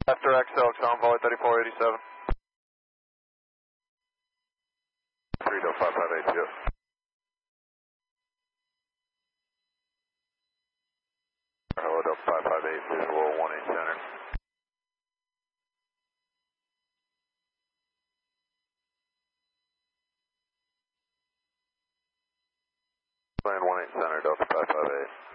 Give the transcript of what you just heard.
After XL, on volley 3487. 30558, yep. Hello, Delta 558, visual 18 center. Land 18 center, Delta 558.